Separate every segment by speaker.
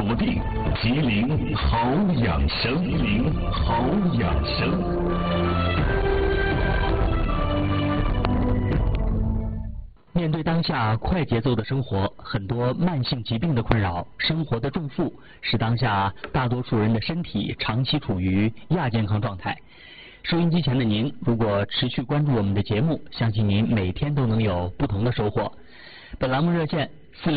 Speaker 1: 么病？吉林好养生，吉林好养生。
Speaker 2: 面对当下快节奏的生活，很多慢性疾病的困扰，生活的重负，使当下大多数人的身体长期处于亚健康状态。收音机前的您，如果持续关注我们的节目，相信您每天都能有不同的收获。本栏目热线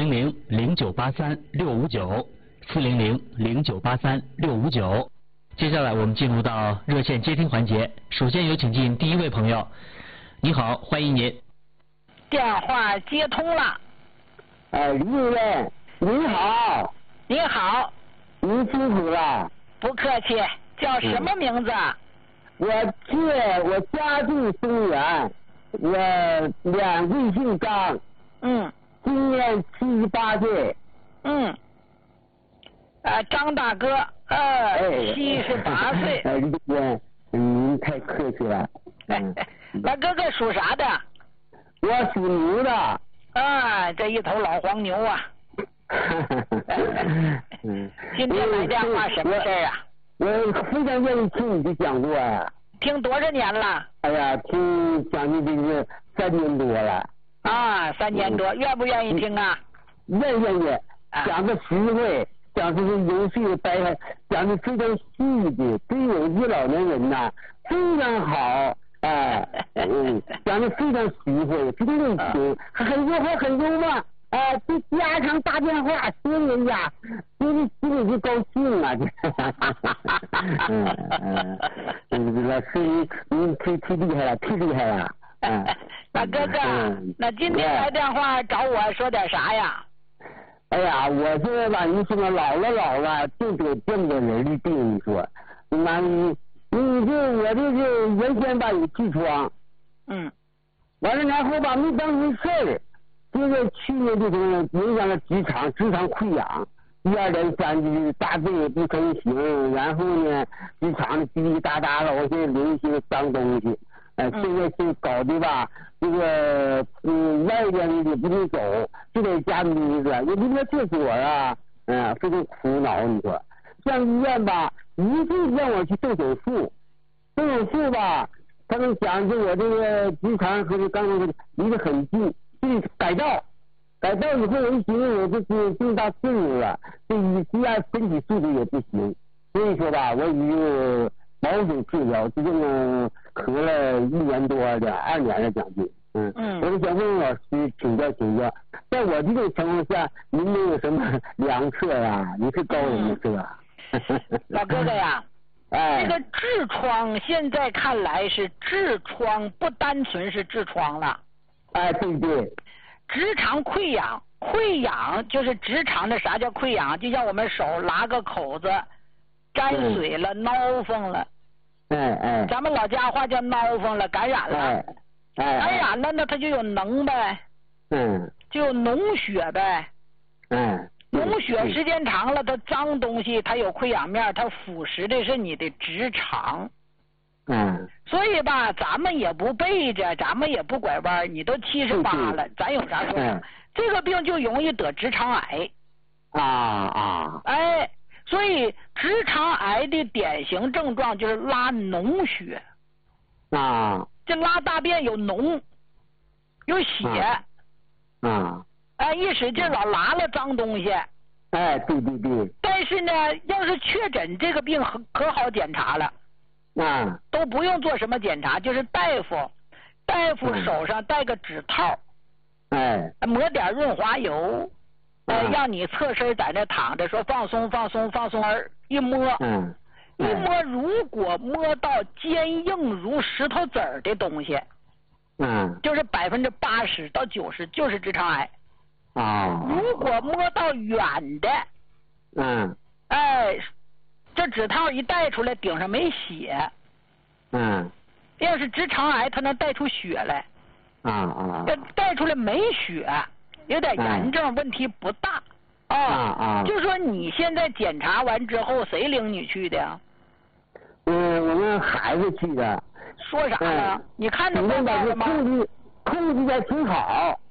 Speaker 2: 400-0983-659，400-0983-659。接下来我们进入到热线接听环节，首先有请进第一位朋友。你好，欢迎您。
Speaker 3: 电话接通了。
Speaker 4: 李主任，您好。
Speaker 3: 你好。
Speaker 4: 您辛苦了。
Speaker 3: 不客气。叫什么名字？
Speaker 4: 我家住松原，我2岁姓张。今年78岁。
Speaker 3: 张大哥，78岁。
Speaker 4: 李主任，您太客气了。
Speaker 3: 那哥哥属啥的？
Speaker 4: 我属牛的。
Speaker 3: 这一头老黄牛啊。今天来电话什么事儿啊？
Speaker 4: 我非常愿意听你的讲座啊。
Speaker 3: 听多少年了？
Speaker 4: 哎呀，听将近这个3年多了。
Speaker 3: 3年多，愿不愿意听啊？
Speaker 4: 愿意，讲的实惠，讲的是游戏的讲的非常细的，对有些老年人呐非常好。讲的非常实惠，非常认听，很多嘛。这家常大电话，说人家，心里就高兴啊！老师，您忒厉害了，忒厉害了。
Speaker 3: 那哥哥，那今天来电话找我说点啥呀？
Speaker 4: 哎呀，我这吧，你说老了，就得变个人的病，你说，我这个原先吧有痔疮，完了然后吧没当回事儿，这个去年这种影响了直肠溃疡，接二连三就是大便不成形，然后呢直肠的滴滴答答的，我现在留一些脏东西，现在是搞的吧，这个外边也不能走，就在家眯着，也不能厕所啊，非常苦恼，你说，上医院吧。一定让我去动手术吧，他们讲究我这个直肠和这肛门离得很近，就是改造以后我一寻思我就是这么大岁数了，这样身体素质也不行，所以说吧，我已经保守治疗，就这么咳了1年多了，2年了将近。我就想问问老师请教，在我这种情况下，您有什么良策呀？你是高人是吧？
Speaker 3: 老哥哥呀，这个痔疮现在看来是痔疮，不单纯是痔疮了。
Speaker 4: 对。
Speaker 3: 直肠溃疡就是直肠的。啥叫溃疡？就像我们手拉个口子，沾水了，挠风了。咱们老家话叫挠风了，感染了。感染了呢，它就有脓呗。就有脓血呗。脓血时间长了，它脏东西，它有溃疡面，它腐蚀的是你的直肠。所以吧，咱们也不背着，咱们也不拐弯，你都78了，咱有啥说啥。这个病就容易得直肠癌。所以直肠癌的典型症状就是拉脓血。这拉大便有脓，有血。一使劲老拉了脏东西。
Speaker 4: 对。
Speaker 3: 但是呢，要是确诊这个病可好检查了。都不用做什么检查，就是大夫手上戴个指套，抹点润滑油，让你侧身在那躺着，说放松，一摸，如果摸到坚硬如石头子儿的东西，就是80%到90%就是直肠癌。如果摸到远的，这指套一带出来，顶上没血。要是直肠癌，它能带出血来。要带出来没血，有点炎症，问题不大。就说你现在检查完之后，谁领你去的呀？
Speaker 4: 我们孩子去的。
Speaker 3: 说啥呢？你看着报告了吗？
Speaker 4: 控制的挺好。